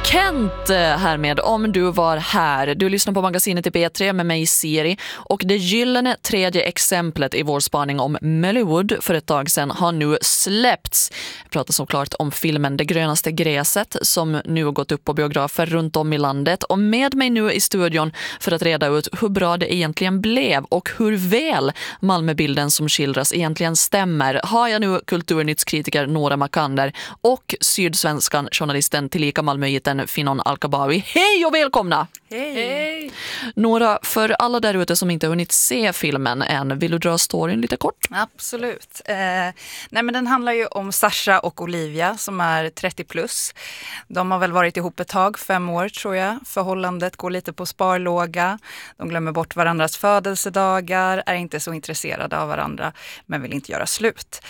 Kent härmed Om du var här. Du lyssnar på magasinet i B3 med mig Siri, och det gyllene tredje exemplet i vår spaning om Mollywood för ett tag sedan har nu släppts. Jag pratar såklart om filmen Det grönaste gräset som nu har gått upp på biografer runt om i landet, och med mig nu i studion för att reda ut hur bra det egentligen blev och hur väl Malmöbilden som skildras egentligen stämmer har jag nu kulturnyttskritiker Nora Makander och sydsvenskan journalisten tillika Malmöiten Finon Alkabawi. Hej och välkomna! Hej! Nora, för alla där ute som inte har hunnit se filmen än, vill du dra storyn lite kort? Absolut. Nej, men den handlar ju om Sasha och Olivia som är 30 plus. De har väl varit ihop ett tag, 5 år tror jag. Förhållandet går lite på sparlåga. De glömmer bort varandras födelsedagar, är inte så intresserade av varandra men vill inte göra slut.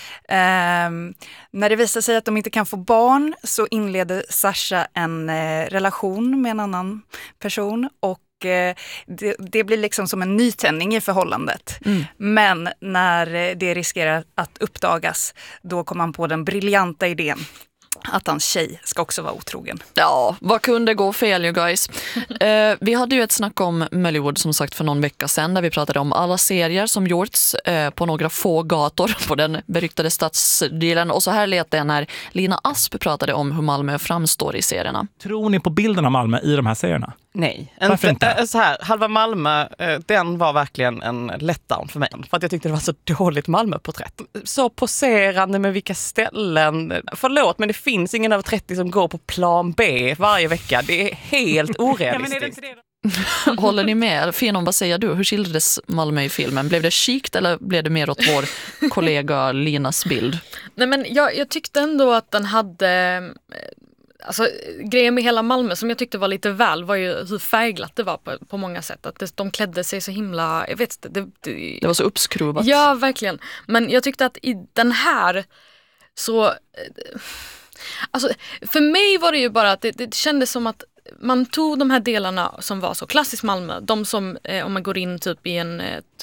När det visar sig att de inte kan få barn så inleder Sasha en relation med en annan person, och det blir liksom som en nytändning i förhållandet. Men när det riskerar att uppdagas, då kommer han på den briljanta idén att hans tjej ska också vara otrogen. Ja, vad kunde gå fel, you guys? Vi hade ju ett snack om Mollywood som sagt för någon vecka sedan, där vi pratade om alla serier som gjorts på några få gator på den beryktade stadsdelen. Och så här lät det när Lina Asp pratade om hur Malmö framstår i serierna. Tror ni på bilden av Malmö i de här serierna? Nej. Varför inte? Så här, halva Malmö, den var verkligen en letdown för mig. För att jag tyckte det var så dåligt Malmöporträtt. Så poserande med vilka ställen. Förlåt, men det finns ingen över 30 som går på plan B varje vecka. Det är helt orealistiskt. Håller ni med? Finon, vad säger du? Hur skildrades Malmö i filmen? Blev det chikt eller blev det mer åt vår kollega Linas bild? Nej, men jag tyckte ändå att den hade... Alltså, grejen med hela Malmö som jag tyckte var lite väl var ju hur färgglatt det var på många sätt. Att de klädde sig så himla... Jag vet inte, det var så uppskruvat. Ja, verkligen. Men jag tyckte att i den här så... Alltså, för mig var det ju bara att det kändes som att man tog de här delarna som var så klassiskt Malmö, de som om man går in typ i en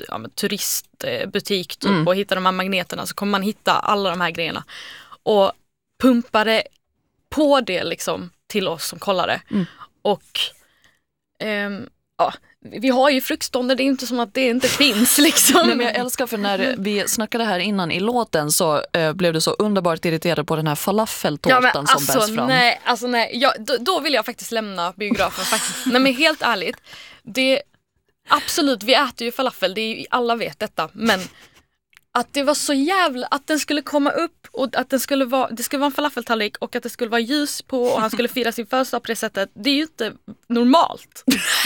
turistbutik typ, och hittar de här magneterna, så kommer man hitta alla de här grejerna och pumpade på det liksom till oss som kollade. Och ja, vi har ju fruktstånd, det är inte som att det inte finns liksom. Nej, men jag älskar, för när vi snackade här innan i låten så blev du så underbart irriterad på den här falafeltårtan som bärs fram. Nej, då vill jag faktiskt lämna biografen faktiskt. Nej, men helt ärligt, absolut, vi äter ju falafel, alla vet detta, men att det var så jävla, att den skulle komma upp och att det skulle vara en falafeltallrik och att det skulle vara ljus på och han skulle fira sin födelsedag på det sättet. Det är ju inte normalt.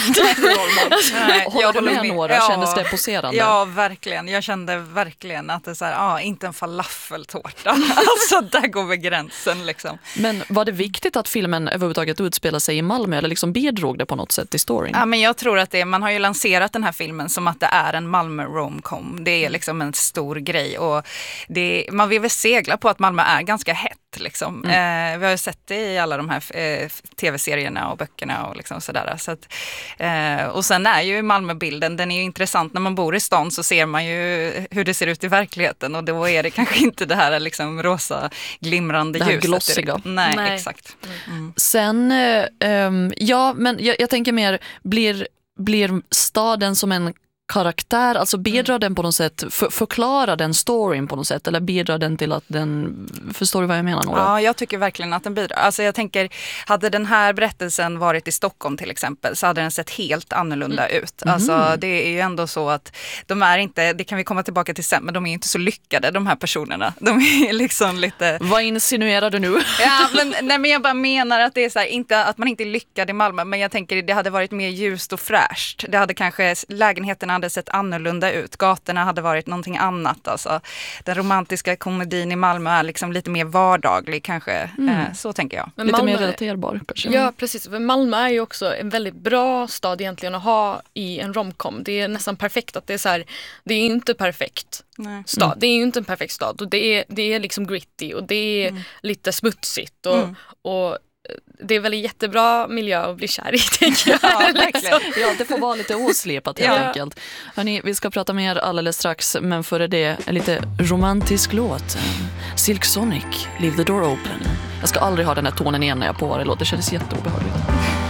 Håller du med, Nora? Ja, kändes det poserande? Ja, verkligen. Jag kände verkligen att det är så här, inte en falafeltårta. Alltså, där går vi gränsen liksom. Men var det viktigt att filmen överhuvudtaget utspelar sig i Malmö, eller liksom bidrog det på något sätt till storyn? Ja, men jag tror att man har ju lanserat den här filmen som att det är en Malmö romcom. Det är liksom en stor grej, och man vill väl segla på att Malmö är ganska hett liksom. Vi har ju sett det i alla de här tv-serierna och böckerna och liksom sådär. Så att, och sen är ju Malmöbilden, den är ju intressant. När man bor i stan så ser man ju hur det ser ut i verkligheten, och då är det kanske inte det här liksom rosa glimrande ljuset. Det här glossiga. Nej, exakt. Sen, ja, men jag tänker mer, blir staden som en karaktär, alltså bidrar den på något sätt, förklarar den storyn på något sätt, eller bidrar den till att den, förstår du vad jag menar, Nora? Ja, jag tycker verkligen att den bidrar. Alltså jag tänker, hade den här berättelsen varit i Stockholm till exempel, så hade den sett helt annorlunda ut. Alltså det är ju ändå så att de är inte, det kan vi komma tillbaka till sen, men de är inte så lyckade, de här personerna. De är liksom lite... Vad insinuerar du nu? Ja, men jag bara menar att det är så här, inte att man inte är lyckad i Malmö, men jag tänker det hade varit mer ljust och fräscht. Det hade kanske, lägenheterna hade sett annorlunda ut. Gatorna hade varit någonting annat. Alltså, den romantiska komedin i Malmö är liksom lite mer vardaglig kanske. Så tänker jag. Men lite mer relaterbar kanske. Ja, precis. För Malmö är ju också en väldigt bra stad egentligen att ha i en romcom. Det är nästan perfekt att det är så här, det är inte perfekt. Stad. Det är ju inte en perfekt stad, och det är liksom gritty och det är lite smutsigt och det är väl en jättebra miljö att bli kär i, tänker jag. Ja, verkligen. Ja, det får vara lite oslipat helt enkelt. Hörrni, vi ska prata mer alldeles strax, men före det en lite romantisk låt. Silk Sonic, Leave the Door Open. Jag ska aldrig ha den här tonen igen när jag på det låter. Det kändes jätteobehagligt.